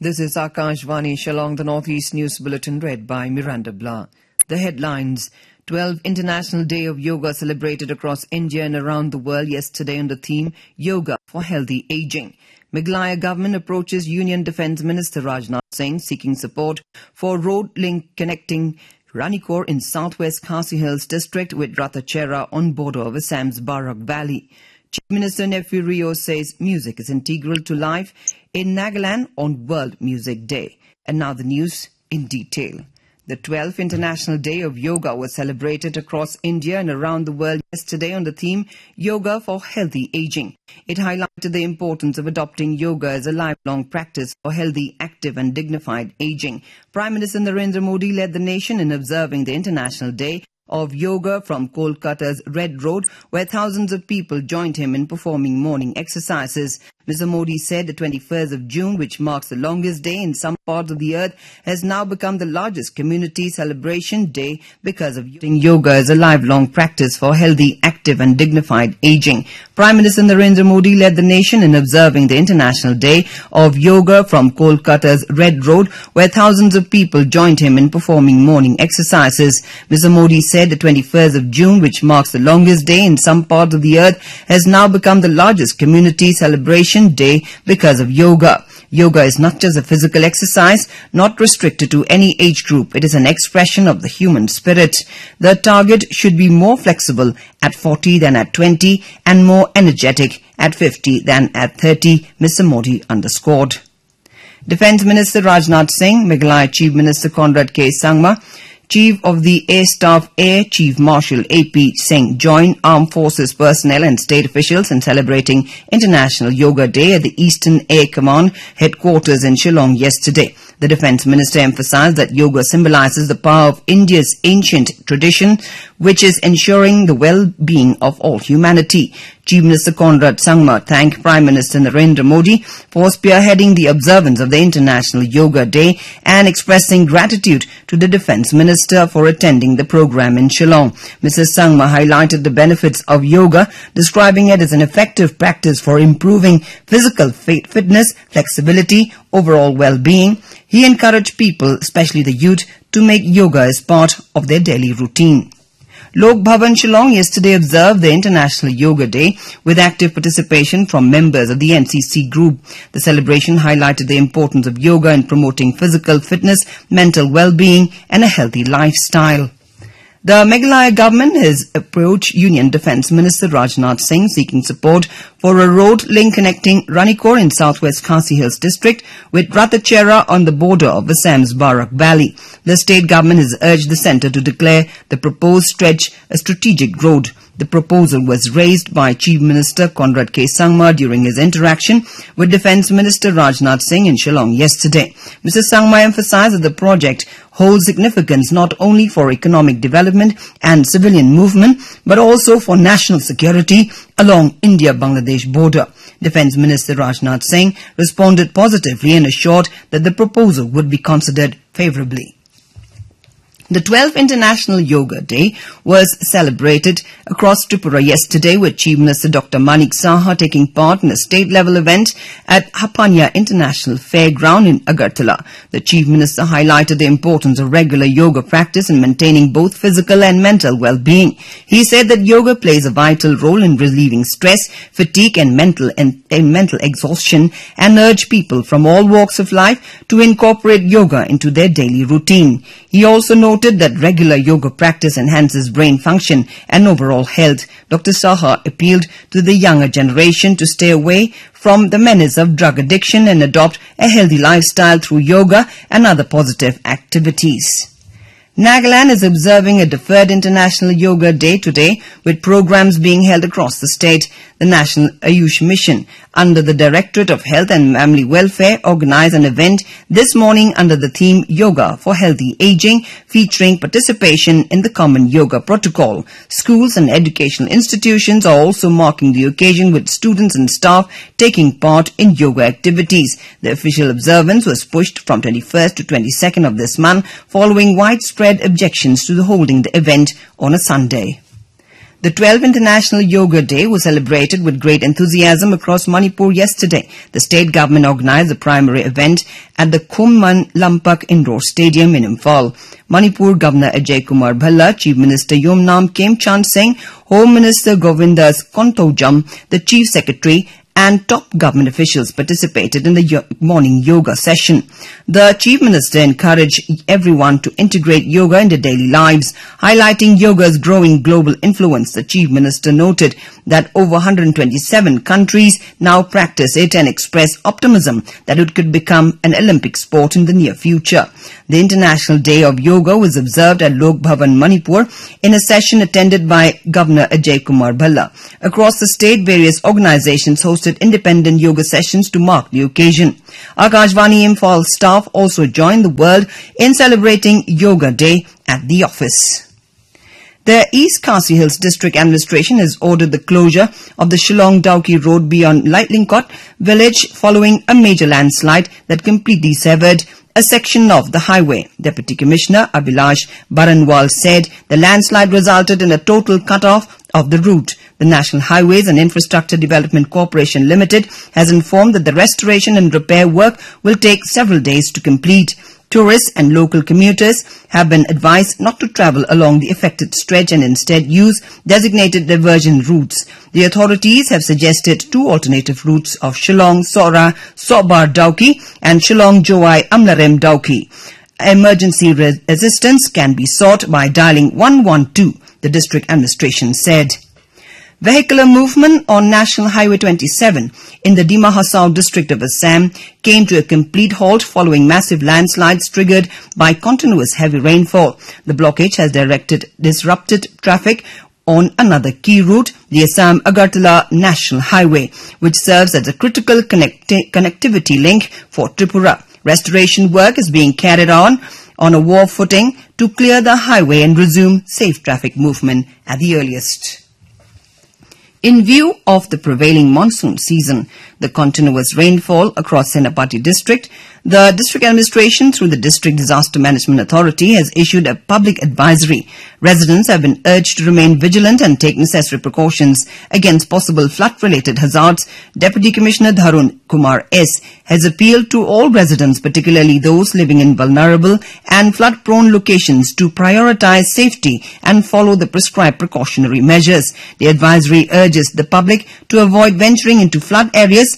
This is Akashvani Shillong, the Northeast News Bulletin read by Miranda Blah. The headlines: 12th International Day of Yoga celebrated across India and around the world yesterday on the theme Yoga for Healthy Aging. Meghalaya government approaches Union Defence Minister Rajnath Singh seeking support for road link connecting Ranikor in southwest Khasi Hills district with Ratachera on border of Assam's Barak Valley. Chief Minister Nephew Rio says music is integral to life in Nagaland on World Music Day. And now the news in detail. The 12th International Day of Yoga was celebrated across India and around the world yesterday on the theme Yoga for Healthy Aging. It highlighted the importance of adopting yoga as a lifelong practice for healthy, active and dignified aging. Prime Minister Narendra Modi led the nation in observing the International Day of Yoga from Kolkata's Red Road, where thousands of people joined him in performing morning exercises. Mr. Modi said the 21st of June, which marks the longest day in some parts of the earth, has now become the largest community celebration day because of using yoga as a lifelong practice for healthy, active and dignified aging. Prime Minister Narendra Modi led the nation in observing the International Day of Yoga from Kolkata's Red Road, where thousands of people joined him in performing morning exercises. Mr. Modi said the 21st of June, which marks the longest day in some parts of the earth, has now become the largest community celebration day because of yoga. Yoga is not just a physical exercise, not restricted to any age group. It is an expression of the human spirit. The target should be more flexible at 40 than at 20 and more energetic at 50 than at 30, Mr. Modi underscored. Defence Minister Rajnath Singh, Meghalaya Chief Minister Conrad K. Sangma, Chief of the Air Staff Air Chief Marshal A.P. Singh joined Armed Forces personnel and state officials in celebrating International Yoga Day at the Eastern Air Command headquarters in Shillong yesterday. The Defence Minister emphasised that yoga symbolises the power of India's ancient tradition, which is ensuring the well-being of all humanity. Chief Minister Conrad Sangma thanked Prime Minister Narendra Modi for spearheading the observance of the International Yoga Day and expressing gratitude to the Defence Minister for attending the programme in Shillong. Mr. Sangma highlighted the benefits of yoga, describing it as an effective practice for improving physical fitness, flexibility, overall well-being. He encouraged people, especially the youth, to make yoga as part of their daily routine. Lok Bhavan Shillong yesterday observed the International Yoga Day with active participation from members of the NCC group. The celebration highlighted the importance of yoga in promoting physical fitness, mental well-being and a healthy lifestyle. The Meghalaya government has approached Union Defence Minister Rajnath Singh seeking support for a road link connecting Ranikor in southwest Khasi Hills district with Ratachera on the border of Assam's Barak Valley. The state government has urged the centre to declare the proposed stretch a strategic road. The proposal was raised by Chief Minister Conrad K. Sangma during his interaction with Defence Minister Rajnath Singh in Shillong yesterday. Mr. Sangma emphasised that the project holds significance not only for economic development and civilian movement, but also for national security along India-Bangladesh border. Defence Minister Rajnath Singh responded positively and assured that the proposal would be considered favourably. The 12th International Yoga Day was celebrated across Tripura yesterday with Chief Minister Dr. Manik Saha taking part in a state-level event at Hapanya International Fairground in Agartala. The Chief Minister highlighted the importance of regular yoga practice in maintaining both physical and mental well-being. He said that yoga plays a vital role in relieving stress, fatigue and mental exhaustion and urged people from all walks of life to incorporate yoga into their daily routine. He also noted that regular yoga practice enhances brain function and overall health. Dr. Saha appealed to the younger generation to stay away from the menace of drug addiction and adopt a healthy lifestyle through yoga and other positive activities. Nagaland is observing a deferred International Yoga Day today with programs being held across the state. The National Ayush Mission under the Directorate of Health and Family Welfare organized an event this morning under the theme Yoga for Healthy Aging, featuring participation in the Common Yoga Protocol. Schools and educational institutions are also marking the occasion with students and staff taking part in yoga activities. The official observance was pushed from 21st to 22nd of this month following widespread objections to holding the event on a Sunday. The 12th International Yoga Day was celebrated with great enthusiasm across Manipur yesterday. The state government organized the primary event at the Khumman Lampak Indoor Stadium in Imphal. Manipur Governor Ajay Kumar Bhalla, Chief Minister Yomnam Khemchand Singh, Home Minister Govindas Kontaujam, the Chief Secretary and top government officials participated in the morning yoga session. The Chief Minister encouraged everyone to integrate yoga into daily lives, highlighting yoga's growing global influence. The Chief Minister noted that over 127 countries now practice it and expressed optimism that it could become an Olympic sport in the near future. The International Day of Yoga was observed at Lok Bhavan, Manipur, in a session attended by Governor Ajay Kumar Bhalla. Across the state, various organizations hosted independent yoga sessions to mark the occasion. Akashvani Imphal staff also joined the world in celebrating Yoga Day at the office. The East Khasi Hills District Administration has ordered the closure of the Shillong-Dauki Road beyond Lightlingkot village following a major landslide that completely severed a section of the highway. Deputy Commissioner Abhilash Baranwal said the landslide resulted in a total cut-off of the route. The National Highways and Infrastructure Development Corporation Limited has informed that the restoration and repair work will take several days to complete. Tourists and local commuters have been advised not to travel along the affected stretch and instead use designated diversion routes. The authorities have suggested two alternative routes of Shillong Sora Sobar Dauki and Shillong Joai Amlarem Dauki. Emergency assistance can be sought by dialing 112, the district administration said. Vehicular movement on National Highway 27 in the Dima Hasao district of Assam came to a complete halt following massive landslides triggered by continuous heavy rainfall. The blockage has disrupted traffic on another key route, the Assam-Agartala National Highway, which serves as a critical connectivity link for Tripura. Restoration work is being carried on a war footing to clear the highway and resume safe traffic movement at the earliest. In view of the prevailing monsoon season, the continuous rainfall across Senapati district, the district administration through the District Disaster Management Authority has issued a public advisory. Residents have been urged to remain vigilant and take necessary precautions against possible flood-related hazards. Deputy Commissioner Dharun Kumar S. has appealed to all residents, particularly those living in vulnerable and flood-prone locations, to prioritize safety and follow the prescribed precautionary measures. The advisory urges the public to avoid venturing into flood areas,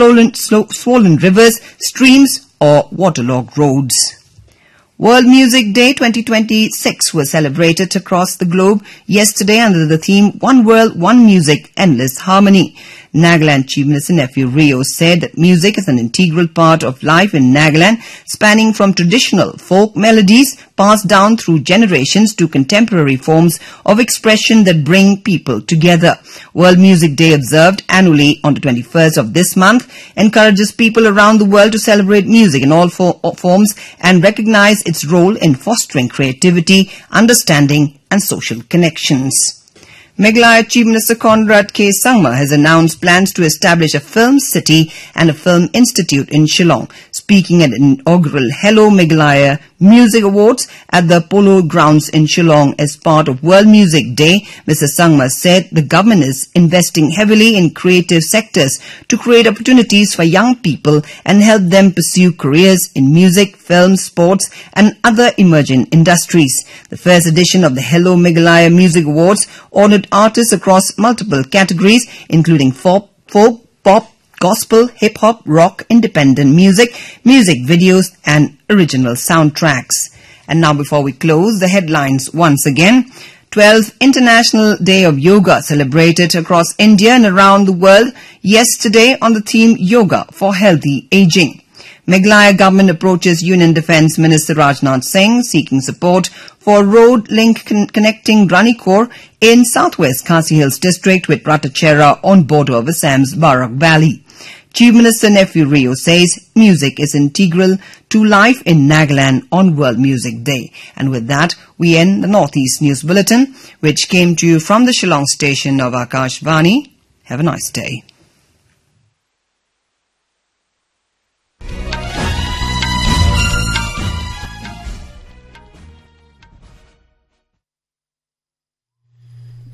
swollen rivers, streams or waterlogged roads. World Music Day 2026 was celebrated across the globe yesterday under the theme One World, One Music, Endless Harmony. Nagaland Chief Minister Nephew Rio said that music is an integral part of life in Nagaland, spanning from traditional folk melodies passed down through generations to contemporary forms of expression that bring people together. World Music Day, observed annually on the 21st of this month, encourages people around the world to celebrate music in all forms and recognize its role in fostering creativity, understanding and social connections. Meghalaya Chief Minister Conrad K. Sangma has announced plans to establish a film city and a film institute in Shillong. Speaking at an inaugural Hello Meghalaya Music Awards at the Polo Grounds in Shillong as part of World Music Day, Mr. Sangma said the government is investing heavily in creative sectors to create opportunities for young people and help them pursue careers in music, film, sports and other emerging industries. The first edition of the Hello Meghalaya Music Awards honored artists across multiple categories, including folk, pop, gospel, hip-hop, rock, independent music, music videos and original soundtracks. And now before we close, the headlines once again. 12th International Day of Yoga celebrated across India and around the world yesterday on the theme Yoga for Healthy Aging. Meghalaya government approaches Union Defence Minister Rajnath Singh seeking support for road link connecting Ranikor in southwest Khasi Hills district with Ratachera on border of Assam's Barak Valley. Chief Minister Nephew Rio says music is integral to life in Nagaland on World Music Day. And with that, we end the Northeast News Bulletin, which came to you from the Shillong station of Akashvani. Have a nice day.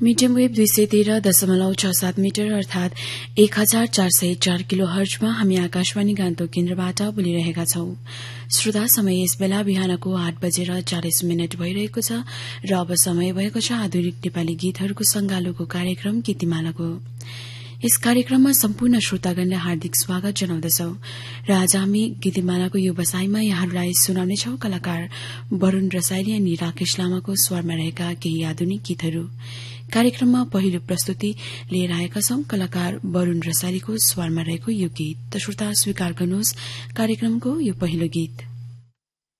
Medium wave 213.67 metre अर्थात 1404 kilo हर्जमा हामी आकाशवाणी गान्तोक केन्द्रबाट बोलिरहेका छौं। श्रोता, समय yes बेला बिहानको 8:40 भइरहेको छ र अब समय भएको छ आधुनिक नेपाली गीतहरूको संगालोको कार्यक्रम गीतिमालाको। यस कार्यक्रममा सम्पूर्ण श्रोतागणलाई हार्दिक स्वागत जनाउँदछौ र आज हामी गीतिमालाको यो बसाईमा यहाँहरूलाई सुनाउनेछौ कलाकार वरूण रसाइली अनि राकेश लामाको स्वरमा रहेका केही आधुनिक गीतहरू। कार्यक्रममा पहिलो प्रस्तुति लिएर आएका छौं कलाकार वरूण रसाइलीको स्वरमा रहेको यो गीत। त श्रोता, स्वीकार गर्नुहोस् कार्यक्रमको यो पहिलो गीत।